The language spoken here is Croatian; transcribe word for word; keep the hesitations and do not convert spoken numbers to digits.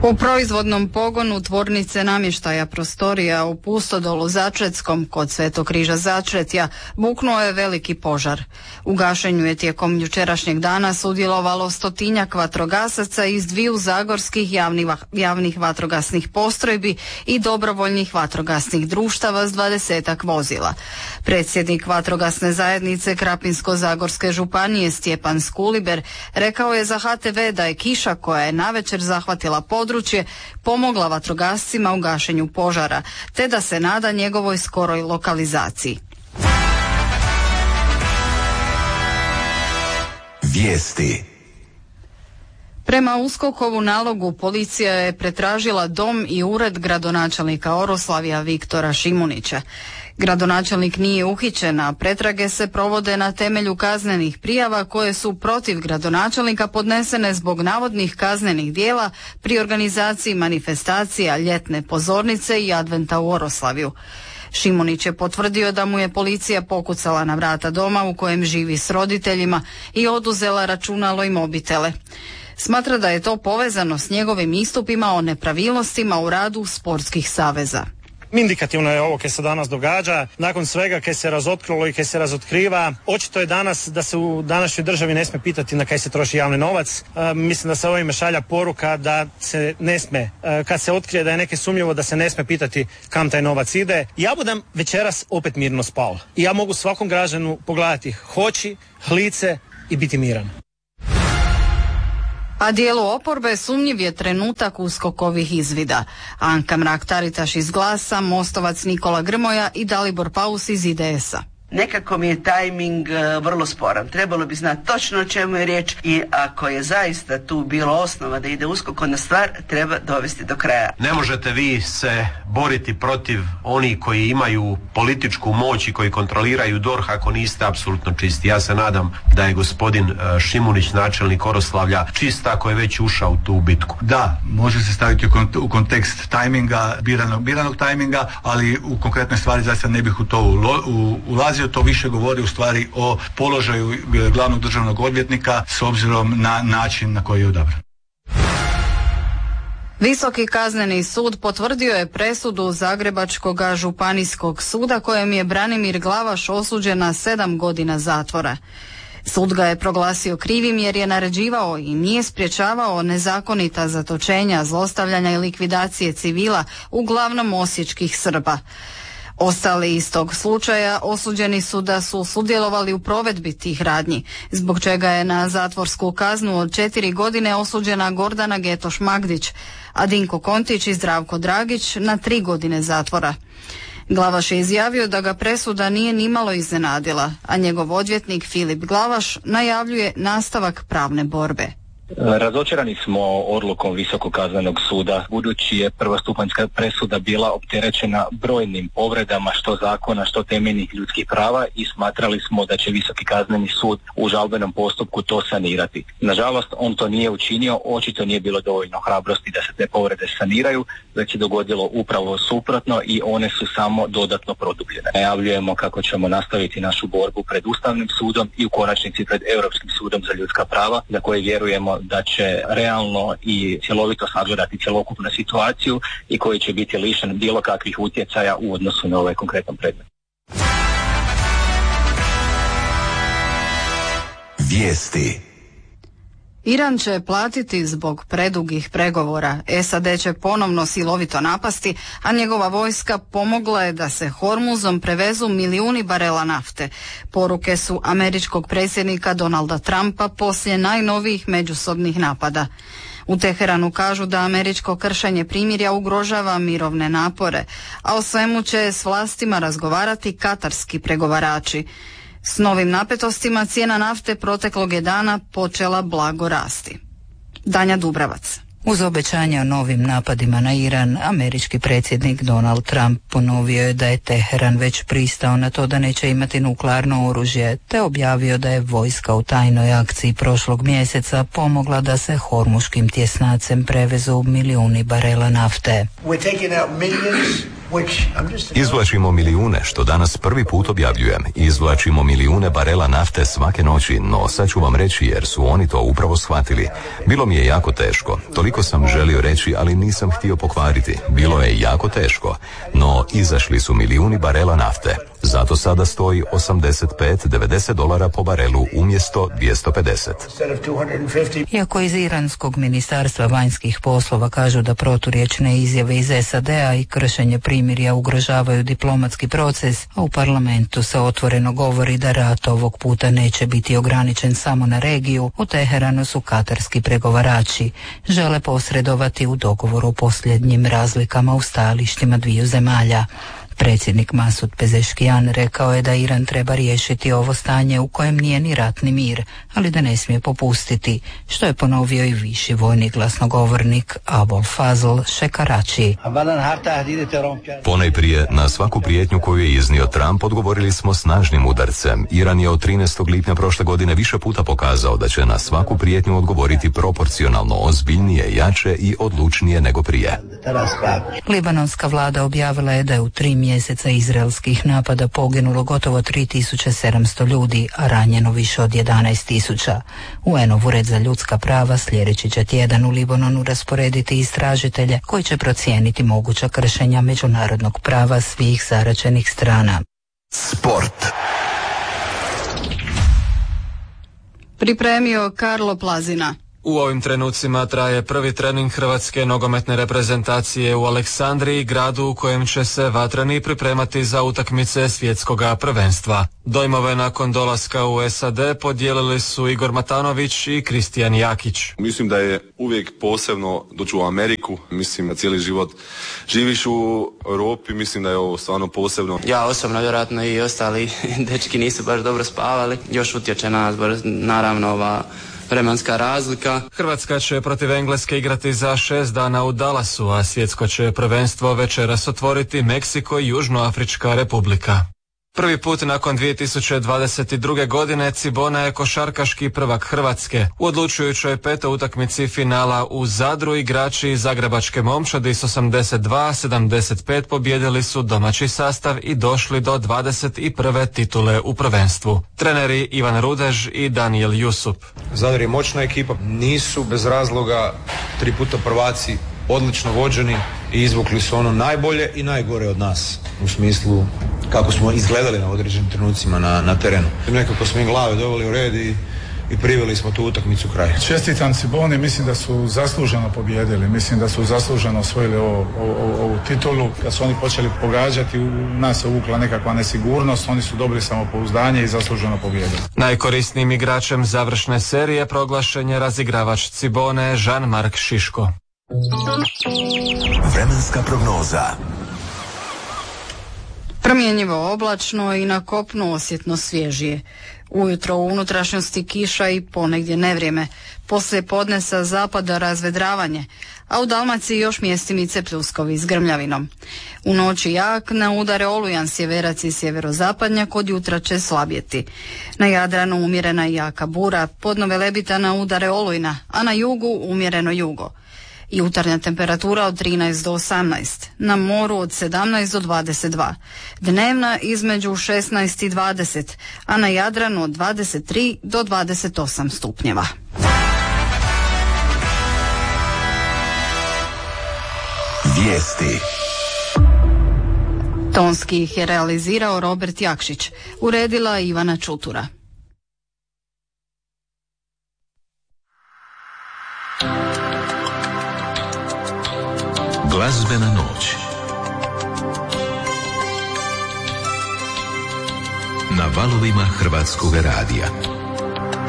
U proizvodnom pogonu tvornice namještaja prostorija u Pustodolu Začretskom kod Svetog križa Začretja buknuo je veliki požar. U gašenju je tijekom jučerašnjeg dana sudjelovalo stotinjak vatrogasaca iz dviju zagorskih javnih, javnih vatrogasnih postrojbi i dobrovoljnih vatrogasnih društava s dvadesetak vozila. Predsjednik vatrogasne zajednice Krapinsko-zagorske županije Stjepan Skuliber rekao je za H T V da je kiša koja je navečer zahvatila područje pomogla vatrogascima u gašenju požara, te da se nada njegovoj skoroj lokalizaciji. Vijesti. Prema USKOK-ovu nalogu policija je pretražila dom i ured gradonačelnika Oroslavlja Viktora Šimunića. Gradonačelnik nije uhićen, a pretrage se provode na temelju kaznenih prijava koje su protiv gradonačelnika podnesene zbog navodnih kaznenih dijela pri organizaciji manifestacija ljetne pozornice i adventa u Oroslavju. Šimunić je potvrdio da mu je policija pokucala na vrata doma u kojem živi s roditeljima i oduzela računalo i mobitele. Smatra da je to povezano s njegovim istupima o nepravilnostima u radu sportskih saveza. Indikativno je ovo kaj se danas događa, nakon svega kaj se razotkrilo i kaj se razotkriva. Očito je danas da se u današnjoj državi ne smije pitati na kaj se troši javni novac. E, mislim da se ovime šalja poruka da se ne smije, e, kad se otkrije da je neke sumnjivo, da se ne smije pitati kam taj novac ide. Ja budem večeras opet mirno spao i ja mogu svakom građanu pogledati hoći, lice i biti miran. A dijelu oporbe sumnjiv je trenutak uskokovih izvida. Anka Mrak-Taritaš iz Glasa, Mostovac Nikola Grmoja i Dalibor Paus iz I D S-a. Nekako mi je tajming uh, vrlo sporan. Trebalo bi znati točno o čemu je riječ i ako je zaista tu bilo osnova da ide uskoko na stvar, treba dovesti do kraja. Ne možete vi se boriti protiv onih koji imaju političku moć i koji kontroliraju D O R H ako niste apsolutno čisti. Ja se nadam da je gospodin uh, Šimunić, načelnik Oroslavlja, čist ako je već ušao u tu bitku. Da, može se staviti u, kont- u kontekst tajminga, biranog, biranog tajminga, ali u konkretnoj stvari zaista ne bih u to ulo- u, ulazio. To više govori u stvari o položaju glavnog državnog odvjetnika s obzirom na način na koji je odabran. Visoki kazneni sud potvrdio je presudu Zagrebačkog županijskog suda kojem je Branimir Glavaš osuđen na sedam godina zatvora. Sud ga je proglasio krivim jer je naređivao i nije sprječavao nezakonita zatočenja, zlostavljanja i likvidacije civila, uglavnom osječkih Srba. Ostali iz tog slučaja osuđeni su da su sudjelovali u provedbi tih radnji, zbog čega je na zatvorsku kaznu od četiri godine osuđena Gordana Getoš Magdić, a Dinko Kontić i Zdravko Dragić na tri godine zatvora. Glavaš je izjavio da ga presuda nije nimalo iznenadila, a njegov odvjetnik Filip Glavaš najavljuje nastavak pravne borbe. Razočarani smo odlukom Visokog kaznenog suda, budući je prvostupanjska presuda bila opterećena brojnim povredama što zakona, što temeljnih ljudskih prava i smatrali smo da će Visoki kazneni sud u žalbenom postupku to sanirati. Nažalost, on to nije učinio, očito nije bilo dovoljno hrabrosti da se te povrede saniraju, već je dogodilo upravo suprotno i one su samo dodatno produbljene. Najavljujemo kako ćemo nastaviti našu borbu pred Ustavnim sudom i u konačnici pred Europskim sudom za ljudska prava, za koje vjerujemo da će realno i cjelovito sagledati cjelokupnu situaciju i koji će biti lišen bilo kakvih utjecaja u odnosu na ovaj konkretan predmet. Vijesti. Iran će platiti zbog predugih pregovora. S A D će ponovno silovito napasti, a njegova vojska pomogla je da se Hormuzom prevezu milijuni barela nafte. Poruke su američkog predsjednika Donalda Trumpa poslije najnovijih međusobnih napada. U Teheranu kažu da američko kršenje primirja ugrožava mirovne napore, a o svemu će s vlastima razgovarati katarski pregovarači. S novim napetostima cijena nafte proteklog je dana počela blago rasti. Danja Dubravac. Uz obećanje o novim napadima na Iran, američki predsjednik Donald Trump ponovio je da je Teheran već pristao na to da neće imati nuklearno oružje, te objavio da je vojska u tajnoj akciji prošlog mjeseca pomogla da se hormuškim tjesnacem prevezu milijuni barela nafte. We're taking out millions Izvlačimo milijune, što danas prvi put objavljujem. Izvlačimo milijune barela nafte svake noći, no sad ću vam reći jer su oni to upravo shvatili. Bilo mi je jako teško. Toliko sam želio reći, ali nisam htio pokvariti. Bilo je jako teško. No, izašli su milijuni barela nafte. Zato sada stoji osamdeset pet do devedeset dolara po barelu umjesto dvjesto pedeset. Iako iz iranskog ministarstva vanjskih poslova kažu da proturječne izjave iz S A D-a i kršenje primirja ugrožavaju diplomatski proces, a u parlamentu se otvoreno govori da rat ovog puta neće biti ograničen samo na regiju, u Teheranu su katarski pregovarači. Žele posredovati u dogovoru o posljednjim razlikama u stajalištima dviju zemalja. Predsjednik Masud Pezeškijan rekao je da Iran treba riješiti ovo stanje u kojem nije ni rat ni mir, ali da ne smije popustiti, što je ponovio i viši vojni glasnogovornik Abol Fazl Šekarači. Ponajprije, na svaku prijetnju koju je iznio Trump odgovorili smo snažnim udarcem. Iran je od trinaestog lipnja prošle godine više puta pokazao da će na svaku prijetnju odgovoriti proporcionalno ozbiljnije, jače i odlučnije nego prije. Libanonska vlada objavila je da je u tri mjeseca izraelskih napada poginulo gotovo tri tisuće sedamsto ljudi, a ranjeno više od jedanaest tisuća. U en-ov ured za ljudska prava sljedeći će tjedan u Libanonu rasporediti istražitelje koji će procijeniti moguća kršenja međunarodnog prava svih zaraćenih strana. Sport. Pripremio Karlo Plazina. U ovim trenucima traje prvi trening hrvatske nogometne reprezentacije u Aleksandriji, gradu u kojem će se vatreni pripremati za utakmice svjetskog prvenstva. Dojmove nakon dolaska u S A D podijelili su Igor Matanović i Kristijan Jakić. Mislim da je uvijek posebno doći u Ameriku, mislim da cijeli život živiš u Europi, mislim da je ovo stvarno posebno. Ja osobno, vjerojatno i ostali dečki nisu baš dobro spavali, još utječe na nas, naravno ova vremenska razlika. Hrvatska će protiv Engleske igrati za šest dana u Dallasu, a svjetsko će prvenstvo večeras otvoriti Meksiko i Južnoafrička republika. Prvi put nakon dvije tisuće dvadeset druge. godine Cibona je košarkaški prvak Hrvatske. U odlučujućoj petoj utakmici finala u Zadru igrači zagrebačke momčadi s osamdeset dva sedamdeset pet pobjedili su domaći sastav i došli do dvadeset prve titule u prvenstvu. Treneri Ivan Rudež i Danijel Jusup. Zadar je moćna ekipa, nisu bez razloga tri puta prvaci, odlično vođeni i izvukli su ono najbolje i najgore od nas u smislu kako smo izgledali na određenim trenucima na, na terenu. Nekako smo im glave doveli u red i, i priveli smo tu utakmicu kraju. Čestitam Ciboni, mislim da su zasluženo pobjedili, mislim da su zasluženo osvojili ovo, ovo, ovu titulu. Kad su oni počeli pogađati, u nas se uvukla nekakva nesigurnost, oni su dobili samopouzdanje i zasluženo pobjedili. Najkorisnijim igračem završne serije proglašen je razigravač Cibone Jean-Marc Šiško. Vremenska prognoza. Promjenjivo oblačno i na kopnu osjetno svježije. Ujutro u unutrašnjosti kiša i ponegdje nevrijeme. Poslije podne sa zapada razvedravanje, a u Dalmaciji još mjestimice pljuskovi s grmljavinom. U noći jak, na udare olujan sjeverac i sjeverozapadnjak, od jutra će slabjeti. Na Jadranu umjerena i jaka bura, podno Velebita na udare olujna, a na jugu umjereno jugo. Jutarnja temperatura od trinaest do osamnaest, na moru od sedamnaest do dvadeset dva, dnevna između šesnaest i dvadeset, a na Jadranu od dvadeset tri do dvadeset osam stupnjeva. Vijesti. Tonski ih je realizirao Robert Jakšić, uredila Ivana Čutura. Glazbena noć. Na valovima Hrvatskog radija.